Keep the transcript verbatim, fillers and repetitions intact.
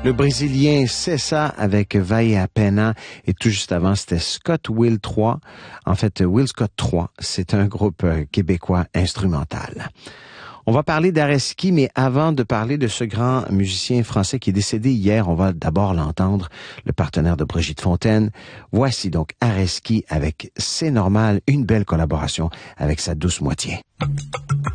Le Brésilien Cessa avec Vale a Pena et tout juste avant, c'était Scott Will trois. En fait, Will Scott trois, c'est un groupe québécois instrumental. On va parler d'Areski, mais avant de parler de ce grand musicien français qui est décédé hier, on va d'abord l'entendre, le partenaire de Brigitte Fontaine. Voici donc Areski avec C'est normal, une belle collaboration avec sa douce moitié.